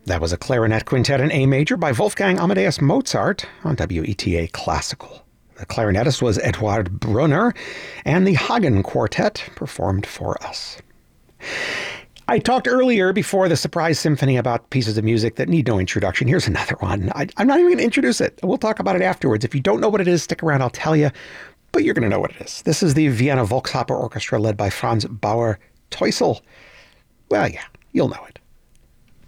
That was a clarinet quintet in A major by Wolfgang Amadeus Mozart on WETA Classical. The clarinetist was Eduard Brunner, and the Hagen Quartet performed for us. I talked earlier before the surprise symphony about pieces of music that need no introduction. Here's another one. I'm not even going to introduce it. We'll talk about it afterwards. If you don't know what it is, stick around. I'll tell you. But you're going to know what it is. This is the Vienna Volksoper Orchestra led by Franz Bauer Teusel. Well, yeah, you'll know it.